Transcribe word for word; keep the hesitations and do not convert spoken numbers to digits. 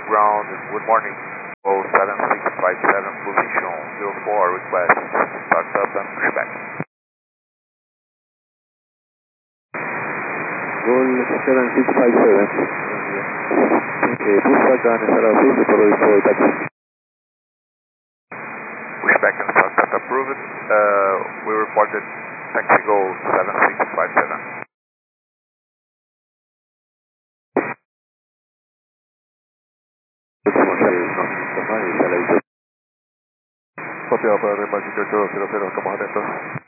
ground, good morning. Oh seven six five seven, position zero four, request start up and pushback. Gol seven six five seven. Okay, pushback and start up approved for the taxi. Pushback and start up approved. Uh, we reported taxi goal seven six five seven. Copiado para el Margin ocho cero cero, estamos atentos.